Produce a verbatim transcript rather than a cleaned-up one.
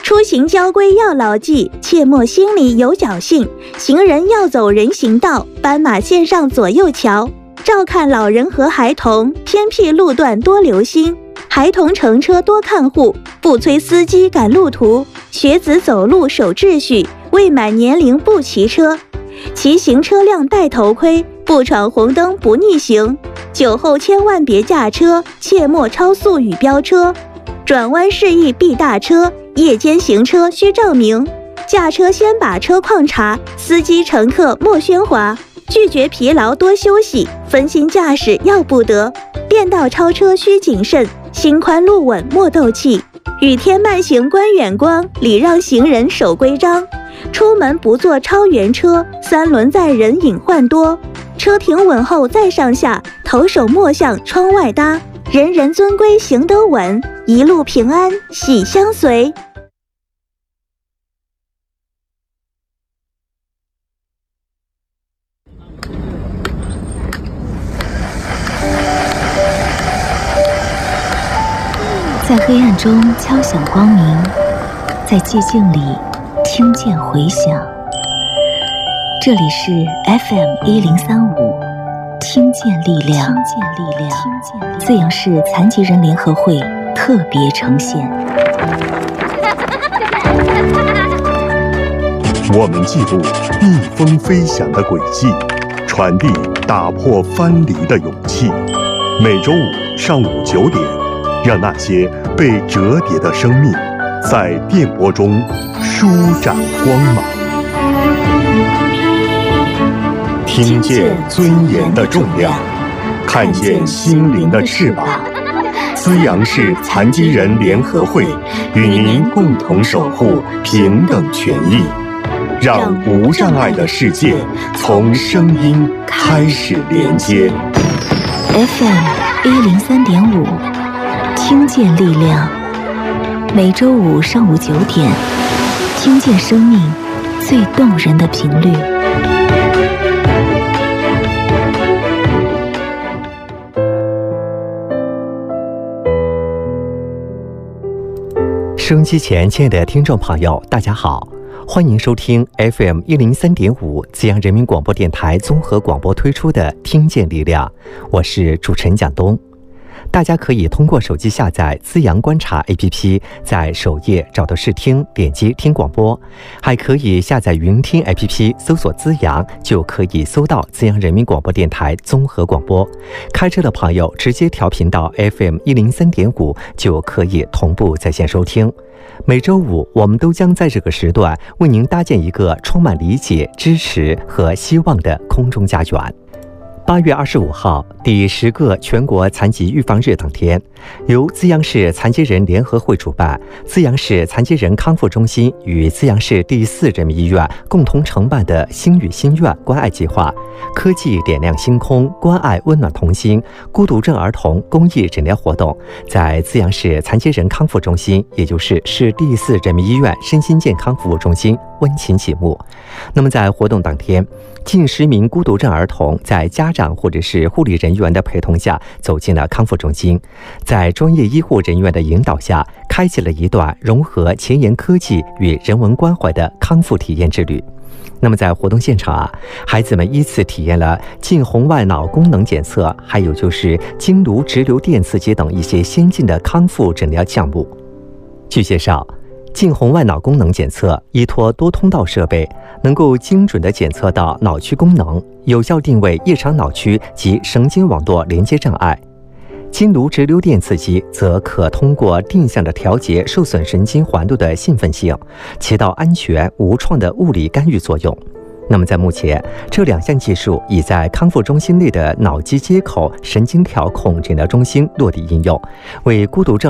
出行交规要牢记，切莫心里有侥幸。行人要走人行道，斑马线上左右瞧。照看老人和孩童，偏僻路段多留心。孩童乘车多看护，不催司机赶路途。学子走路守秩序，未满年龄不骑车。骑行车辆戴头盔，不闯红灯不逆行。酒后千万别驾车，切莫超速与飙车。转弯示意避大车，夜间行车需照明。驾车先把车况查，司机乘客莫喧哗。拒绝疲劳多休息，分心驾驶要不得。变道超车需谨慎，心宽路稳莫斗气。雨天慢行观远光，礼让行人守规章。出门不坐超员车，三轮载人隐患多。车停稳后再上下，头手莫向窗外搭。人人遵规行得稳，一路平安喜相随。 在黑暗中敲响光明，在寂静里听见回响。这里是 F M 一零三五，听见力量，听见力量，资阳市残疾人联合会特别呈现。 我们记录逆风飞翔的轨迹，传递打破藩篱的勇气。每周五上午九点，让那些被折叠的生命在电波中舒展光芒。听见尊严的重量，看见心灵的翅膀。资阳市残疾人联合会与您共同守护平等权益，让无障碍的世界从声音开始连接。 F M 一零三点五，听见力量，每周五上午九点，听见生命最动人的频率。 收音机前亲爱的听众朋友，大家好，欢迎收听 F M 一零三点五资阳人民广播电台综合广播推出的《听见力量》，我是主持人蒋东。大家可以通过手机下载资阳观察 A P P， 在首页找到试听，点击听广播，还可以下载云听 A P P， 搜索资阳就可以搜到资阳人民广播电台综合广播。开车的朋友直接调频到 F M 一零三点五，就可以同步在线收听。每周五，我们都将在这个时段为您搭建一个充满理解、支持和希望的空中家园。八月二十五号，第十个全国残疾预防日当天，由资阳市残疾人联合会主办，资阳市残疾人康复中心与资阳市第四人民医院共同承办的星语心愿关爱计划，科技点亮星空，关爱温暖童心孤独症儿童公益诊疗活动，在资阳市残疾人康复中心，也就是市第四人民医院身心健康服务中心温情启幕。那么在活动当天，近十名孤独症儿童在家长或者是护理人员的陪同下走进了康复中心，在专业医护人员的引导下，开启了一段融合前沿科技与人文关怀的康复体验之旅。那么在活动现场啊，孩子们依次体验了近红外脑功能检测，还有就是经颅直流电刺激等一些先进的康复诊疗项目。据介绍，近红外脑功能检测依托多通道设备，能够精准地检测到脑区功能，有效定位异常脑区及神经网络连接障碍。经颅直流电刺激则可通过定向的调节受损神经环路的兴奋性，起到安全无创的物理干预作用。那么在目前，这两项技术已在康复中心内的脑机接口神经调控诊疗中心落地应用，为孤独症